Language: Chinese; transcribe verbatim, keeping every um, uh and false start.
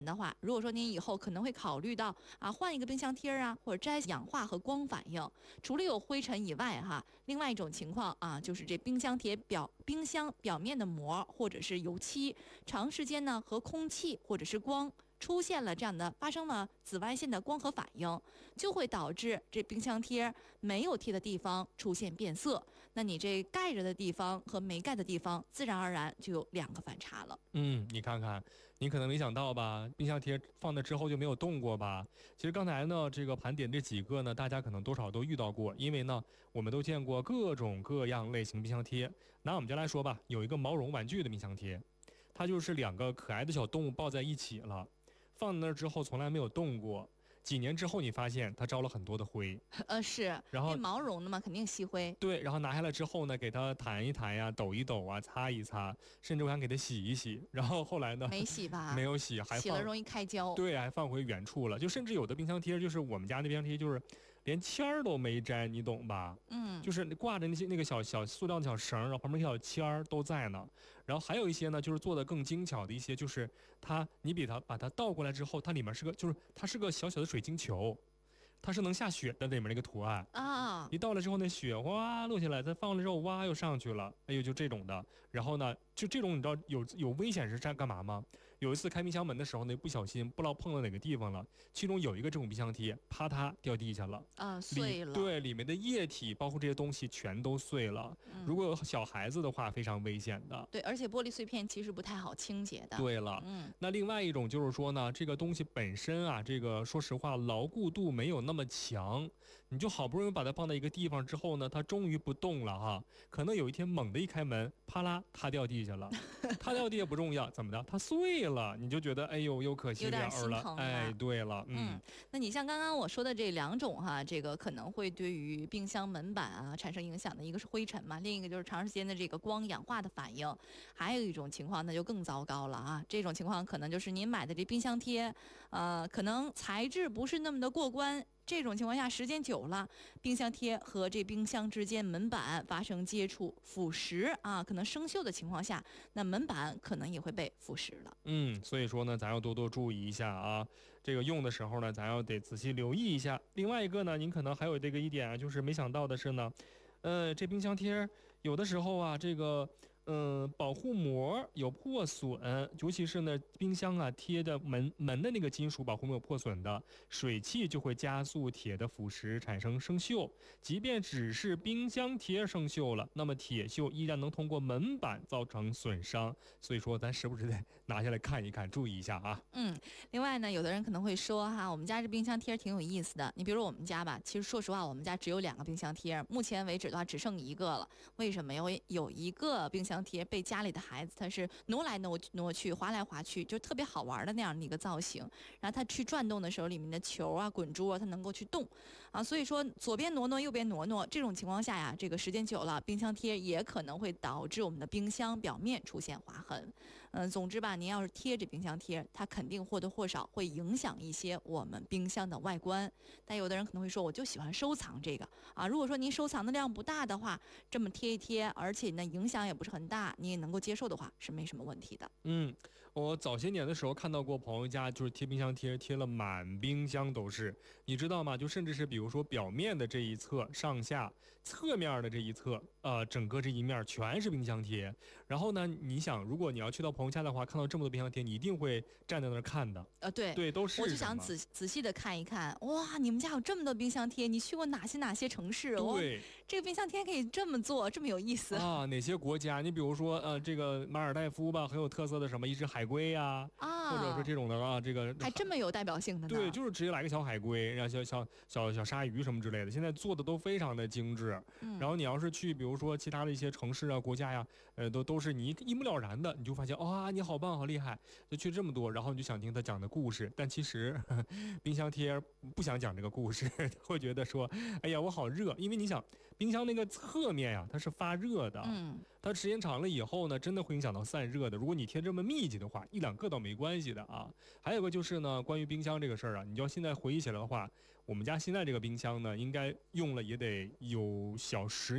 的话，如果说您以后可能会考虑到啊换一个冰箱贴啊，或者摘氧化和光反应，除了有灰尘以外哈，另外一种情况啊，就是这冰箱贴表冰箱表面的膜或者是油漆，长时间呢和空气或者是光出现了这样的发生了紫外线的光合反应，就会导致这冰箱贴没有贴的地方出现变色，那你这盖着的地方和没盖的地方自然而然就有两个反差了。 嗯，你看看，你可能没想到吧，冰箱贴放那之后就没有动过吧？其实刚才呢，这个盘点这几个呢，大家可能多少都遇到过，因为呢，我们都见过各种各样类型冰箱贴。拿我们家来说吧，有一个毛绒玩具的冰箱贴，它就是两个可爱的小动物抱在一起了，放在那儿之后从来没有动过。几年之后，你发现它招了很多的灰， 呃，是， 然后因为毛绒的嘛，肯定吸灰。 对，然后拿下来之后呢，给它弹一弹呀，抖一抖啊，擦一擦，甚至我想给它洗一洗。然后后来呢， 没洗吧？ 没有洗，还放洗了容易开胶。 对，还放回原处了。就甚至有的冰箱贴，就是我们家那冰箱贴，就是连签儿都没摘，你懂吧？ 嗯， 就是挂着那些那个小小塑料的小绳，然后旁边小签儿都在呢。然后还有一些呢，就是做的更精巧的一些，就是它你比它把它倒过来之后，它里面是个就是它是个小小的水晶球。它是能下雪的里面那个图案啊， 一到了之后那雪哇落下来，再放了之后哇又上去了，哎呦就这种的。然后呢，就这种你知道有有危险是干干嘛吗？有一次开冰箱门的时候呢，不小心不知道碰到哪个地方了，其中有一个这种冰箱贴，啪嗒掉地下了， 啊碎了。 对，里面的液体包括这些东西全都碎了。嗯、如果有小孩子的话，非常危险的。 对，而且玻璃碎片其实不太好清洁的。 对了，嗯，那另外一种就是说呢，这个东西本身啊，这个说实话牢固度没有那么强，你就好不容易把它放在一个地方之后呢，它终于不动了哈，可能有一天猛地一开门，啪啦，它掉地下了，它掉地下不重要，怎么的？它碎了，你就觉得哎呦，又可惜了了，哎，对了，嗯， 嗯，那你像刚刚我说的这两种哈，这个可能会对于冰箱门板啊产生影响的，一个是灰尘嘛，另一个就是长时间的这个光氧化的反应，还有一种情况那就更糟糕了啊，这种情况可能就是您买的这冰箱贴，呃，可能材质不是那么的过关。这种情况下，时间久了，冰箱贴和这冰箱之间门板发生接触，腐蚀啊，可能生锈的情况下，那门板可能也会被腐蚀了。 嗯，所以说呢，咱要多多注意一下啊。这个用的时候呢，咱要得仔细留意一下。另外一个呢，您可能还有这个一点啊，就是没想到的是呢，呃，这冰箱贴有的时候啊，这个。嗯，保护膜有破损，尤其是呢，冰箱啊贴的门门的那个金属保护膜有破损的，水汽就会加速铁的腐蚀，产生生锈。即便只是冰箱贴生锈了，那么铁锈依然能通过门板造成损伤。所以说，咱时不时得拿下来看一看，注意一下啊。 嗯，另外呢，有的人可能会说哈，我们家这冰箱贴挺有意思的。你比如我们家吧，其实说实话，我们家只有两个冰箱贴，目前为止的话只剩一个了。为什么呀？有一个冰箱贴被家里的孩子他是挪来挪挪去滑来滑去，就特别好玩的那样的一个造型，然后他去转动的时候里面的球啊滚珠啊它能够去动啊，所以说左边挪挪右边挪挪，这种情况下呀，这个时间久了冰箱贴也可能会导致我们的冰箱表面出现划痕。嗯、呃，总之吧，您要是贴着冰箱贴，它肯定或多或少会影响一些我们冰箱的外观。但有的人可能会说，我就喜欢收藏这个啊，如果说您收藏的量不大的话，这么贴一贴，而且呢影响也不是很大，你也能够接受的话，是没什么问题的。 嗯，我早些年的时候看到过朋友家就是贴冰箱贴，贴了满冰箱都是，你知道吗？就甚至是比如说表面的这一侧、上下、侧面的这一侧，呃，整个这一面全是冰箱贴。然后呢，你想，如果你要去到朋友家的话，看到这么多冰箱贴，你一定会站在那儿看的。 呃，对对，都是。 我就想仔仔细的看一看，哇，你们家有这么多冰箱贴，你去过哪些哪些城市？ 对， 这个冰箱贴可以这么做，这么有意思啊！哪些国家？你比如说，呃，这个马尔代夫吧，很有特色的什么一只海龟呀、啊，啊，或者是这种的啊，这个还这么有代表性的呢。 对，就是直接来个小海龟，然后小小小小鲨鱼什么之类的，现在做的都非常的精致。嗯，然后你要是去，比如说其他的一些城市啊、国家呀，呃，都都是你一目了然的，你就发现哇、哦，你好棒，好厉害，就去这么多，然后你就想听他讲的故事，但其实呵呵冰箱贴不想讲这个故事，会觉得说，哎呀，我好热，因为你想，冰箱那个侧面呀，它是发热的，嗯，它时间长了以后呢，真的会影响到散热的。如果你贴这么密集的话，一两个倒没关系的啊。还有个就是呢，关于冰箱这个事儿啊，你要现在回忆起来的话，我们家现在这个冰箱呢，应该用了也得有小十